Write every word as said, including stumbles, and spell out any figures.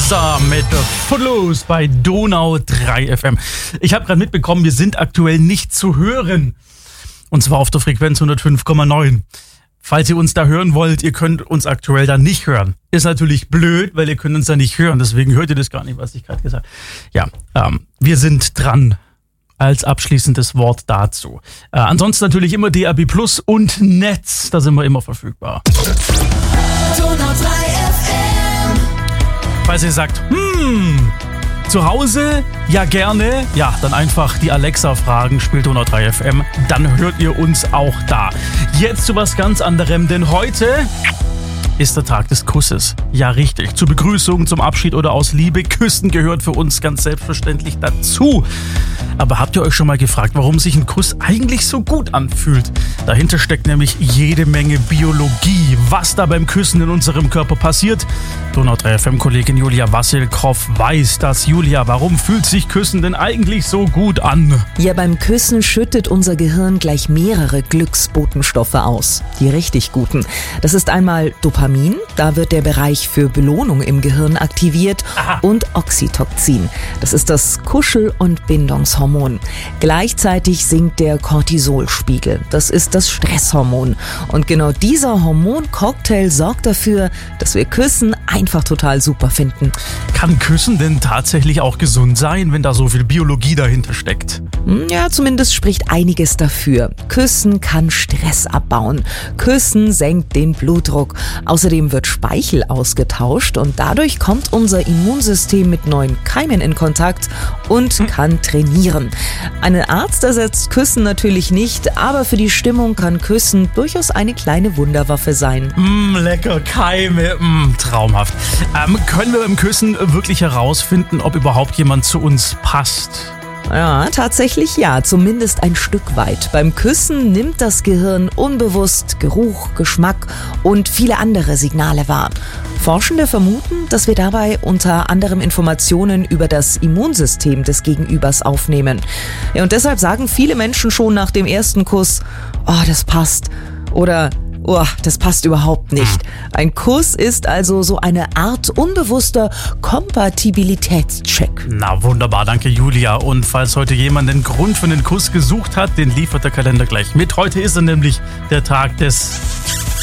gemeinsam mit Footloose bei Donau drei F M. Ich habe gerade mitbekommen, wir sind aktuell nicht zu hören. Und zwar auf der Frequenz hundertfünf Komma neun. Falls ihr uns da hören wollt, ihr könnt uns aktuell da nicht hören. Ist natürlich blöd, weil ihr könnt uns da nicht hören. Deswegen hört ihr das gar nicht, was ich gerade gesagt habe. Ja, ähm, wir sind dran. Als abschließendes Wort dazu. Äh, ansonsten natürlich immer D A B Plus und Netz. Da sind wir immer verfügbar. Donau drei F M. Falls ihr sagt, hm, zu Hause, ja gerne, ja, dann einfach die Alexa fragen, spielt Donau drei F M, dann hört ihr uns auch da. Jetzt zu was ganz anderem, denn heute ist der Tag des Kusses. Ja, richtig. Zur Begrüßung, zum Abschied oder aus Liebe. Küssen gehört für uns ganz selbstverständlich dazu. Aber habt ihr euch schon mal gefragt, warum sich ein Kuss eigentlich so gut anfühlt? Dahinter steckt nämlich jede Menge Biologie. Was da beim Küssen in unserem Körper passiert? Donau drei F M-Kollegin Julia Wassilkow weiß das. Julia, warum fühlt sich Küssen denn eigentlich so gut an? Ja, beim Küssen schüttet unser Gehirn gleich mehrere Glücksbotenstoffe aus. Die richtig guten. Das ist einmal Dopamin, da wird der Bereich für Belohnung im Gehirn aktiviert. Aha. Und Oxytocin, das ist das Kuschel- und Bindungshormon. Gleichzeitig sinkt der Cortisolspiegel, das ist das Stresshormon. Und genau dieser Hormoncocktail sorgt dafür, dass wir Küssen einfach total super finden. Kann Küssen denn tatsächlich auch gesund sein, wenn da so viel Biologie dahinter steckt? Ja, zumindest spricht einiges dafür. Küssen kann Stress abbauen. Küssen senkt den Blutdruck. Außerdem wird Speichel ausgetauscht und dadurch kommt unser Immunsystem mit neuen Keimen in Kontakt und hm. kann trainieren. Ein Arzt ersetzt Küssen natürlich nicht, aber für die Stimmung kann Küssen durchaus eine kleine Wunderwaffe sein. Mm, lecker, Keime, mm, traumhaft. Ähm, können wir beim Küssen wirklich herausfinden, ob überhaupt jemand zu uns passt? Ja, tatsächlich ja, zumindest ein Stück weit. Beim Küssen nimmt das Gehirn unbewusst Geruch, Geschmack und viele andere Signale wahr. Forschende vermuten, dass wir dabei unter anderem Informationen über das Immunsystem des Gegenübers aufnehmen. Ja, und deshalb sagen viele Menschen schon nach dem ersten Kuss, oh, das passt. Oder oh, das passt überhaupt nicht. Ein Kuss ist also so eine Art unbewusster Kompatibilitätscheck. Na wunderbar, danke Julia. Und falls heute jemand den Grund für einen Kuss gesucht hat, den liefert der Kalender gleich mit. Heute ist er nämlich der Tag des